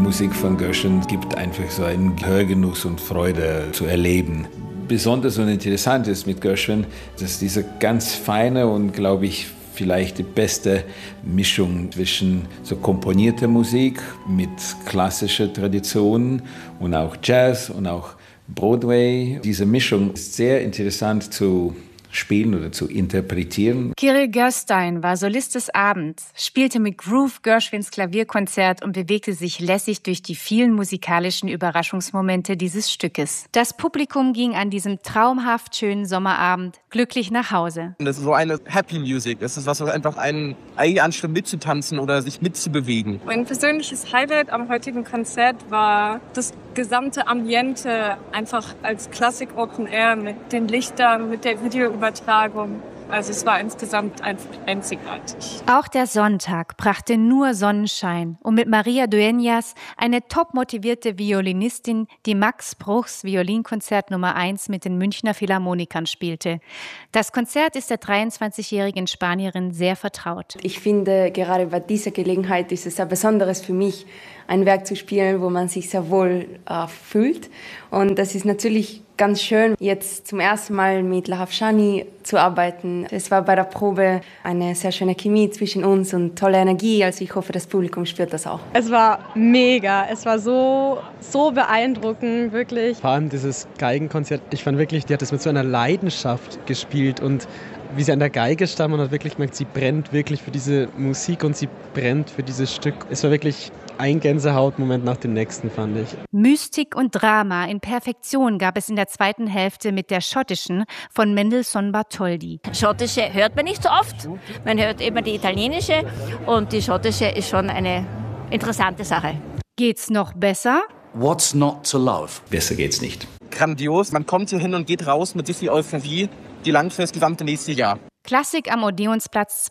Musik von Gershwin gibt einfach so einen Hörgenuss und Freude zu erleben. Besonders und interessant ist mit Gershwin, dass diese ganz feine und, glaube ich, vielleicht die beste Mischung zwischen so komponierter Musik mit klassischer Tradition und auch Jazz und auch Broadway. Diese Mischung ist sehr interessant zu spielen oder zu interpretieren. Kirill Gerstein war Solist des Abends, spielte mit Groove Gershwins Klavierkonzert und bewegte sich lässig durch die vielen musikalischen Überraschungsmomente dieses Stückes. Das Publikum ging an diesem traumhaft schönen Sommerabend glücklich nach Hause. Das ist so eine Happy Music. Das ist was einfach einen eigentlich anstimmt, mitzutanzen oder sich mitzubewegen. Mein persönliches Highlight am heutigen Konzert war das gesamte Ambiente, einfach als Klassik Open Air mit den Lichtern, mit der Videoübertragung. Also es war insgesamt einfach einzigartig. Auch der Sonntag brachte nur Sonnenschein und mit Maria Dueñas, eine top-motivierte Violinistin, die Max Bruchs Violinkonzert Nummer 1 mit den Münchner Philharmonikern spielte. Das Konzert ist der 23-jährigen Spanierin sehr vertraut. Ich finde, gerade bei dieser Gelegenheit ist es sehr Besonderes für mich, ein Werk zu spielen, wo man sich sehr wohl fühlt. Und das ist natürlich ganz schön, jetzt zum ersten Mal mit Lahav Shani zu arbeiten. Es war bei der Probe eine sehr schöne Chemie zwischen uns und tolle Energie. Also ich hoffe, das Publikum spürt das auch. Es war mega. Es war so beeindruckend, wirklich. Vor allem dieses Geigenkonzert. Ich fand wirklich, die hat das mit so einer Leidenschaft gespielt und wie sie an der Geige stand, man hat wirklich gemerkt, sie brennt wirklich für diese Musik und sie brennt für dieses Stück. Es war wirklich ein Gänsehautmoment nach dem nächsten, fand ich. Mystik und Drama in Perfektion gab es in der zweiten Hälfte mit der schottischen von Mendelssohn Bartholdy. Schottische hört man nicht so oft. Man hört immer die italienische und die schottische ist schon eine interessante Sache. Geht's noch besser? What's not to love? Besser geht's nicht. Grandios. Man kommt hier hin und geht raus mit so viel Euphorie, die lang für das gesamte nächste Jahr. Klassik am Odeonsplatz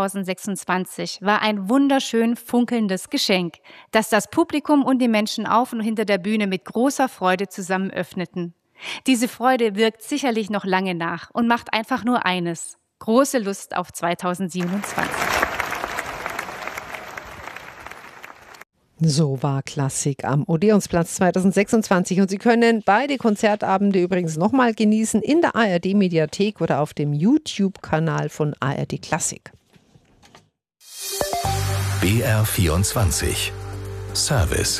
2026 war ein wunderschön funkelndes Geschenk, das das Publikum und die Menschen auf und hinter der Bühne mit großer Freude zusammen öffneten. Diese Freude wirkt sicherlich noch lange nach und macht einfach nur eines: große Lust auf 2027. So war Klassik am Odeonsplatz 2026 und Sie können beide Konzertabende übrigens nochmal genießen in der ARD-Mediathek oder auf dem YouTube-Kanal von ARD Klassik. BR24 Service.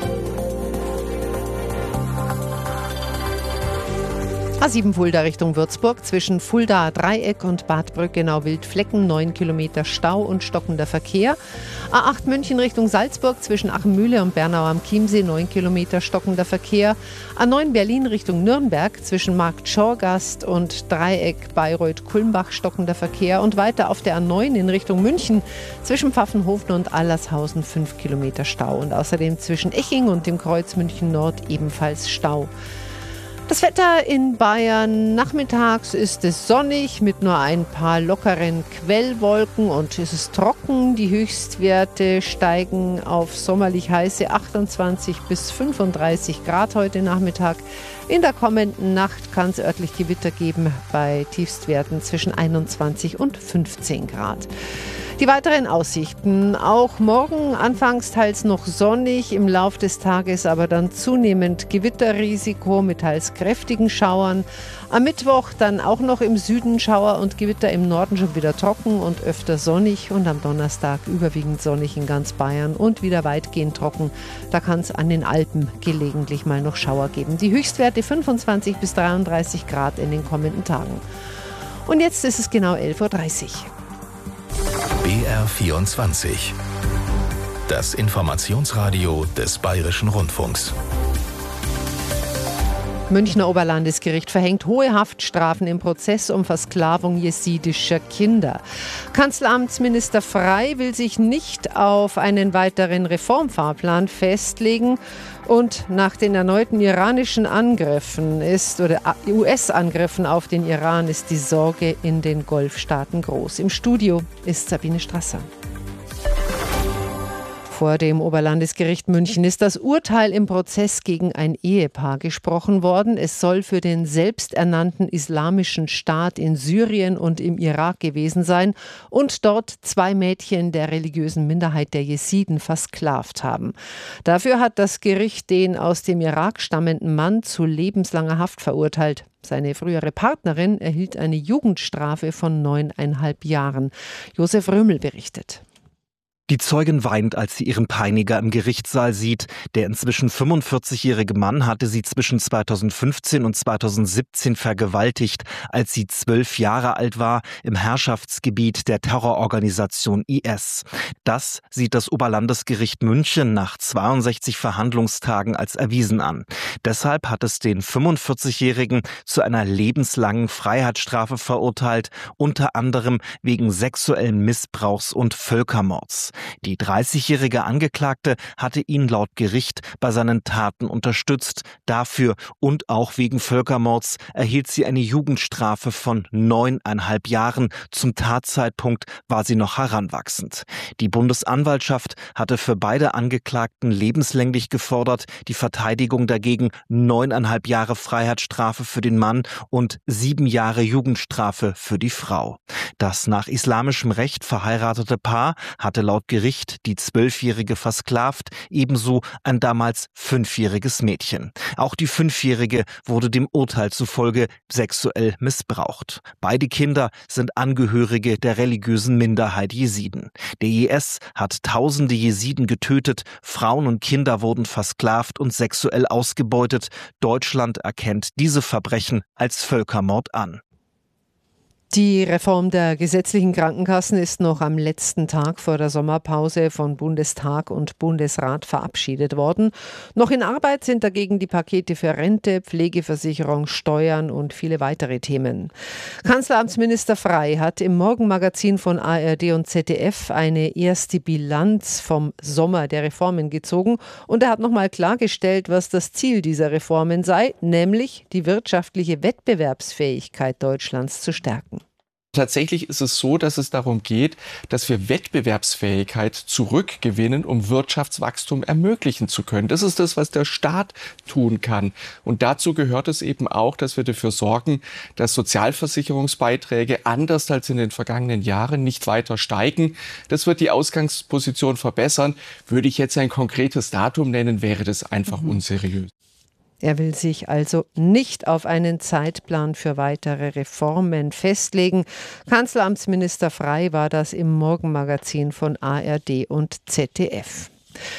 A7 Fulda Richtung Würzburg, zwischen Fuldaer Dreieck und Bad Brückenau-Wildflecken 9 Kilometer Stau und stockender Verkehr. A8 München Richtung Salzburg, zwischen Achenmühle und Bernau am Chiemsee 9 Kilometer stockender Verkehr. A9 Berlin Richtung Nürnberg, zwischen Markt Schorgast und Dreieck Bayreuth-Kulmbach stockender Verkehr. Und weiter auf der A9 in Richtung München, zwischen Pfaffenhofen und Allershausen 5 Kilometer Stau. Und außerdem zwischen Eching und dem Kreuz München Nord ebenfalls Stau. Das Wetter in Bayern: nachmittags ist es sonnig mit nur ein paar lockeren Quellwolken und es ist trocken. Die Höchstwerte steigen auf sommerlich heiße 28 bis 35 Grad heute Nachmittag. In der kommenden Nacht kann es örtlich Gewitter geben bei Tiefstwerten zwischen 21 und 15 Grad. Die weiteren Aussichten: auch morgen anfangs teils noch sonnig, im Lauf des Tages aber dann zunehmend Gewitterrisiko mit teils kräftigen Schauern. Am Mittwoch dann auch noch im Süden Schauer und Gewitter, im Norden schon wieder trocken und öfter sonnig. Und am Donnerstag überwiegend sonnig in ganz Bayern und wieder weitgehend trocken. Da kann es an den Alpen gelegentlich mal noch Schauer geben. Die Höchstwerte 25 bis 33 Grad in den kommenden Tagen. Und jetzt ist es genau 11.30 Uhr. BR24. Das Informationsradio des Bayerischen Rundfunks. Münchner Oberlandesgericht verhängt hohe Haftstrafen im Prozess um Versklavung jesidischer Kinder. Kanzleramtsminister Frey will sich nicht auf einen weiteren Reformfahrplan festlegen. Und nach den erneuten iranischen Angriffen US-Angriffen auf den Iran ist die Sorge in den Golfstaaten groß. Im Studio ist Sabine Strasser. Vor dem Oberlandesgericht München ist das Urteil im Prozess gegen ein Ehepaar gesprochen worden. Es soll für den selbsternannten Islamischen Staat in Syrien und im Irak gewesen sein und dort 2 Mädchen der religiösen Minderheit der Jesiden versklavt haben. Dafür hat das Gericht den aus dem Irak stammenden Mann zu lebenslanger Haft verurteilt. Seine frühere Partnerin erhielt eine Jugendstrafe von 9,5 Jahren. Josef Römel berichtet. Die Zeugin weint, als sie ihren Peiniger im Gerichtssaal sieht. Der inzwischen 45-jährige Mann hatte sie zwischen 2015 und 2017 vergewaltigt, als sie 12 Jahre alt war, im Herrschaftsgebiet der Terrororganisation IS. Das sieht das Oberlandesgericht München nach 62 Verhandlungstagen als erwiesen an. Deshalb hat es den 45-Jährigen zu einer lebenslangen Freiheitsstrafe verurteilt, unter anderem wegen sexuellen Missbrauchs und Völkermords. Die 30-jährige Angeklagte hatte ihn laut Gericht bei seinen Taten unterstützt. Dafür und auch wegen Völkermords erhielt sie eine Jugendstrafe von 9,5 Jahren. Zum Tatzeitpunkt war sie noch heranwachsend. Die Bundesanwaltschaft hatte für beide Angeklagten lebenslänglich gefordert, die Verteidigung dagegen 9,5 Jahre Freiheitsstrafe für den Mann und 7 Jahre Jugendstrafe für die Frau. Das nach islamischem Recht verheiratete Paar hatte laut Gericht die 12-Jährige versklavt, ebenso ein damals 5-jähriges Mädchen. Auch die 5-Jährige wurde dem Urteil zufolge sexuell missbraucht. Beide Kinder sind Angehörige der religiösen Minderheit Jesiden. Der IS hat tausende Jesiden getötet, Frauen und Kinder wurden versklavt und sexuell ausgebeutet. Deutschland erkennt diese Verbrechen als Völkermord an. Die Reform der gesetzlichen Krankenkassen ist noch am letzten Tag vor der Sommerpause von Bundestag und Bundesrat verabschiedet worden. Noch in Arbeit sind dagegen die Pakete für Rente, Pflegeversicherung, Steuern und viele weitere Themen. Kanzleramtsminister Frey hat im Morgenmagazin von ARD und ZDF eine erste Bilanz vom Sommer der Reformen gezogen und er hat nochmal klargestellt, was das Ziel dieser Reformen sei, nämlich die wirtschaftliche Wettbewerbsfähigkeit Deutschlands zu stärken. Tatsächlich ist es so, dass es darum geht, dass wir Wettbewerbsfähigkeit zurückgewinnen, um Wirtschaftswachstum ermöglichen zu können. Das ist das, was der Staat tun kann. Und dazu gehört es eben auch, dass wir dafür sorgen, dass Sozialversicherungsbeiträge anders als in den vergangenen Jahren nicht weiter steigen. Das wird die Ausgangsposition verbessern. Würde ich jetzt ein konkretes Datum nennen, wäre das einfach unseriös. Er will sich also nicht auf einen Zeitplan für weitere Reformen festlegen. Kanzleramtsminister Frey war das im Morgenmagazin von ARD und ZDF.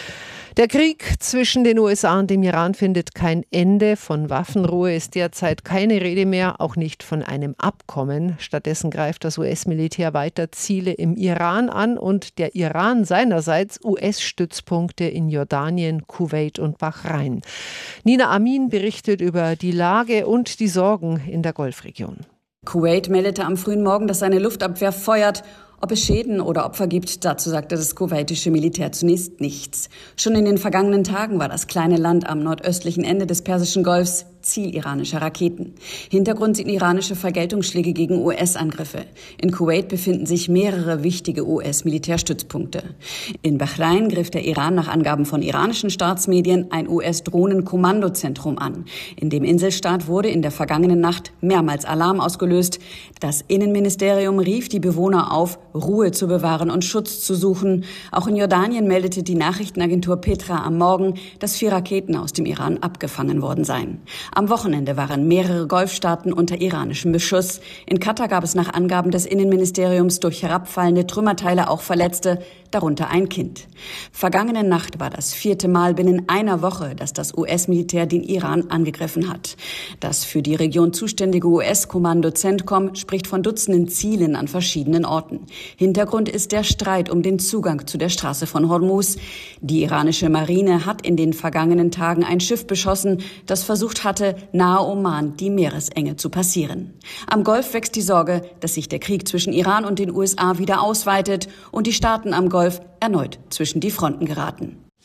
Der Krieg zwischen den USA und dem Iran findet kein Ende. Von Waffenruhe ist derzeit keine Rede mehr, auch nicht von einem Abkommen. Stattdessen greift das US-Militär weiter Ziele im Iran an und der Iran seinerseits US-Stützpunkte in Jordanien, Kuwait und Bahrain. Nina Amin berichtet über die Lage und die Sorgen in der Golfregion. Kuwait meldete am frühen Morgen, dass seine Luftabwehr feuert. Ob es Schäden oder Opfer gibt, dazu sagte das kuwaitische Militär zunächst nichts. Schon in den vergangenen Tagen war das kleine Land am nordöstlichen Ende des Persischen Golfs Ziel iranischer Raketen. Hintergrund sind iranische Vergeltungsschläge gegen US-Angriffe. In Kuwait befinden sich mehrere wichtige US-Militärstützpunkte. In Bahrain griff der Iran nach Angaben von iranischen Staatsmedien ein US-Drohnenkommandozentrum an. In dem Inselstaat wurde in der vergangenen Nacht mehrmals Alarm ausgelöst. Das Innenministerium rief die Bewohner auf, Ruhe zu bewahren und Schutz zu suchen. Auch in Jordanien meldete die Nachrichtenagentur Petra am Morgen, dass 4 Raketen aus dem Iran abgefangen worden seien. Am Wochenende waren mehrere Golfstaaten unter iranischem Beschuss. In Katar gab es nach Angaben des Innenministeriums durch herabfallende Trümmerteile auch Verletzte, darunter ein Kind. Vergangene Nacht war das 4. Mal binnen einer Woche, dass das US-Militär den Iran angegriffen hat. Das für die Region zuständige US-Kommando CENTCOM spricht von Dutzenden Zielen an verschiedenen Orten. Hintergrund ist der Streit um den Zugang zu der Straße von Hormuz. Die iranische Marine hat in den vergangenen Tagen ein Schiff beschossen, das versucht hatte, nahe Oman die Meeresenge zu passieren. Am Golf wächst die Sorge, dass sich der Krieg zwischen Iran und den USA wieder ausweitet und die Staaten am Golf erneut zwischen die Fronten geraten.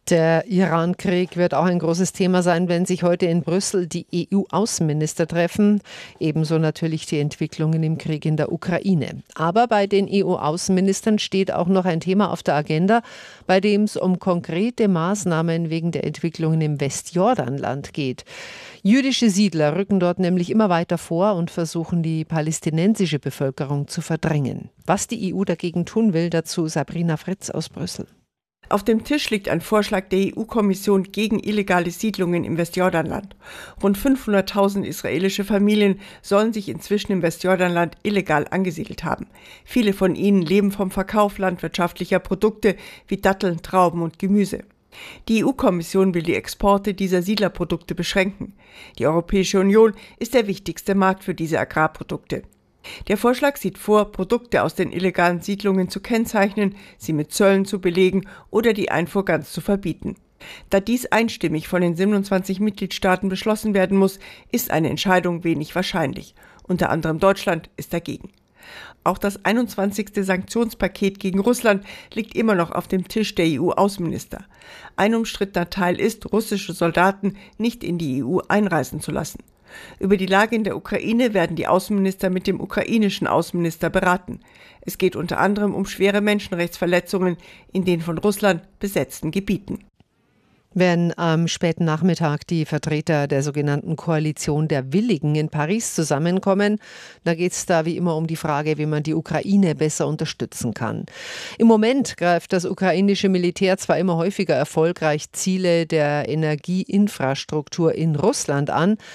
Der Iran-Krieg wird auch ein großes Thema sein, wenn sich heute in Brüssel die EU-Außenminister treffen. Ebenso natürlich die Entwicklungen im Krieg in der Ukraine. Aber bei den EU-Außenministern steht auch noch ein Thema auf der Agenda, bei dem es um konkrete Maßnahmen wegen der Entwicklungen im Westjordanland geht. Jüdische Siedler rücken dort nämlich immer weiter vor und versuchen, die palästinensische Bevölkerung zu verdrängen. Was die EU dagegen tun will, dazu Sabrina Fritz aus Brüssel. Auf dem Tisch liegt ein Vorschlag der EU-Kommission gegen illegale Siedlungen im Westjordanland. Rund 500.000 israelische Familien sollen sich inzwischen im Westjordanland illegal angesiedelt haben. Viele von ihnen leben vom Verkauf landwirtschaftlicher Produkte wie Datteln, Trauben und Gemüse. Die EU-Kommission will die Exporte dieser Siedlerprodukte beschränken. Die Europäische Union ist der wichtigste Markt für diese Agrarprodukte. Der Vorschlag sieht vor, Produkte aus den illegalen Siedlungen zu kennzeichnen, sie mit Zöllen zu belegen oder die Einfuhr ganz zu verbieten. Da dies einstimmig von den 27 Mitgliedstaaten beschlossen werden muss, ist eine Entscheidung wenig wahrscheinlich. Unter anderem Deutschland ist dagegen. Auch das 21. Sanktionspaket gegen Russland liegt immer noch auf dem Tisch der EU-Außenminister. Ein umstrittener Teil ist, russische Soldaten nicht in die EU einreisen zu lassen. Über die Lage in der Ukraine werden die Außenminister mit dem ukrainischen Außenminister beraten. Es geht unter anderem um schwere Menschenrechtsverletzungen in den von Russland besetzten Gebieten. Wenn am späten Nachmittag die Vertreter der sogenannten Koalition der Willigen in Paris zusammenkommen, da geht es da wie immer um die Frage, wie man die Ukraine besser unterstützen kann. Im Moment greift das ukrainische Militär zwar immer häufiger erfolgreich Ziele der Energieinfrastruktur in Russland an,